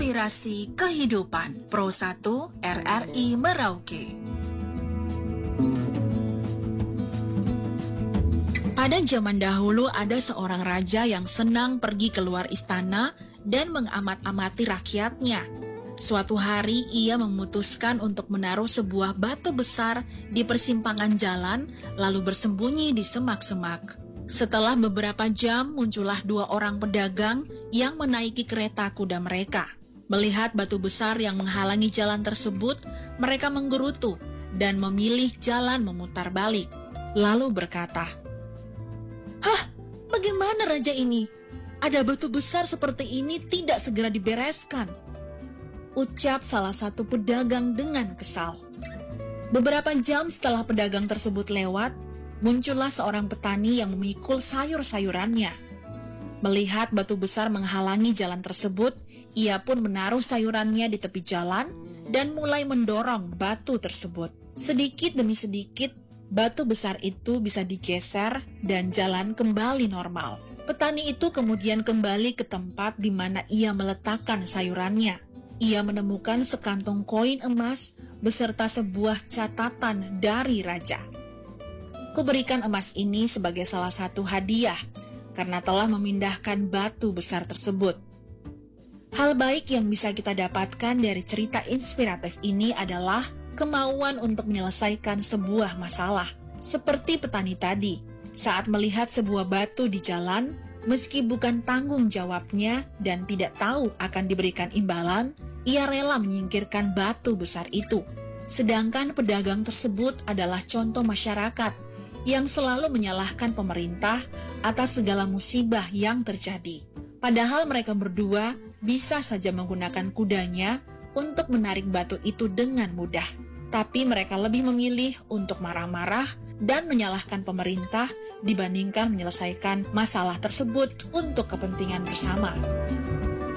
Inspirasi Kehidupan Pro 1 RRI Merauke. Pada zaman dahulu ada seorang raja yang senang pergi keluar istana dan mengamat-amati rakyatnya. Suatu hari ia memutuskan untuk menaruh sebuah batu besar di persimpangan jalan lalu bersembunyi di semak-semak. Setelah beberapa jam, muncullah dua orang pedagang yang menaiki kereta kuda mereka. Melihat batu besar yang menghalangi jalan tersebut, mereka menggerutu dan memilih jalan memutar balik. Lalu berkata, "Hah, bagaimana raja ini? Ada batu besar seperti ini tidak segera dibereskan," ucap salah satu pedagang dengan kesal. Beberapa jam setelah pedagang tersebut lewat, muncullah seorang petani yang memikul sayur-sayurannya. Melihat batu besar menghalangi jalan tersebut, ia pun menaruh sayurannya di tepi jalan dan mulai mendorong batu tersebut. Sedikit demi sedikit, batu besar itu bisa digeser dan jalan kembali normal. Petani itu kemudian kembali ke tempat di mana ia meletakkan sayurannya. Ia menemukan sekantong koin emas beserta sebuah catatan dari raja. "Kuberikan emas ini sebagai salah satu hadiah karena telah memindahkan batu besar tersebut." Hal baik yang bisa kita dapatkan dari cerita inspiratif ini adalah kemauan untuk menyelesaikan sebuah masalah. Seperti petani tadi, saat melihat sebuah batu di jalan, meski bukan tanggung jawabnya dan tidak tahu akan diberikan imbalan, ia rela menyingkirkan batu besar itu. Sedangkan pedagang tersebut adalah contoh masyarakat yang selalu menyalahkan pemerintah atas segala musibah yang terjadi. Padahal mereka berdua bisa saja menggunakan kudanya untuk menarik batu itu dengan mudah. Tapi mereka lebih memilih untuk marah-marah dan menyalahkan pemerintah dibandingkan menyelesaikan masalah tersebut untuk kepentingan bersama.